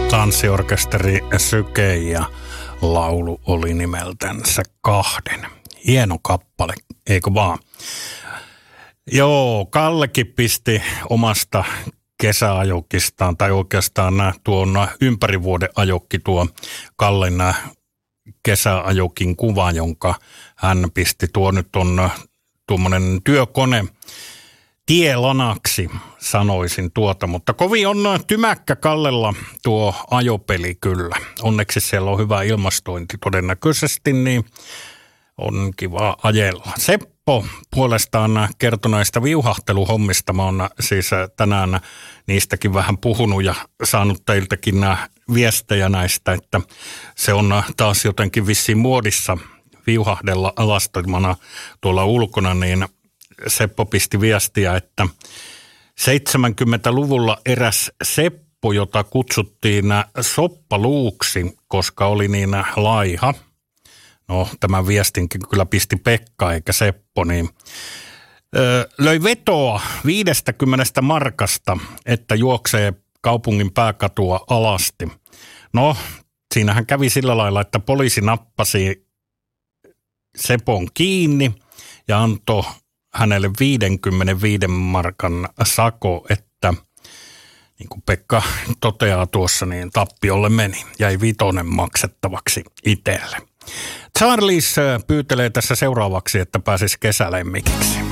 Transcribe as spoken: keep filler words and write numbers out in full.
Tanssiorkesteri Syke ja laulu oli nimeltänsä Kahden. Hieno kappale, eikö vaan? Joo, Kallekin pisti omasta kesäajokistaan, tai oikeastaan tuon ympärivuoden ajokki, tuo Kallen kesäajokin kuva, jonka hän pisti. Tuo nyt on tuommoinen työkone tielanaksi, sanoisin tuota, mutta kovin on tymäkkä Kallella tuo ajopeli kyllä. Onneksi siellä on hyvä ilmastointi todennäköisesti, niin on kiva ajella. Seppo puolestaan kertoi näistä viuhahteluhommista. Mä oon siis tänään niistäkin vähän puhunut ja saanut teiltäkin nämä viestejä näistä, että se on taas jotenkin vissiin muodissa viuhahdella alastomana tuolla ulkona, niin Seppo pisti viestiä, että seitsemänkymmentäluvulla eräs Seppo, jota kutsuttiin soppaluuksi, koska oli niin laiha. No, tämän viestinkin kyllä pisti Pekka eikä Seppo, niin öö, löi vetoa viidestäkymmenestä markasta, että juoksee kaupungin pääkatua alasti. No, siinähän kävi sillä lailla, että poliisi nappasi Sepon kiinni ja antoi hänelle viisikymmentäviisi markan sako, että niin kuin Pekka toteaa tuossa, niin tappiolle meni. Jäi vitonen maksettavaksi itselle. Charles pyytelee tässä seuraavaksi, että pääsisi kesälemmikiksi.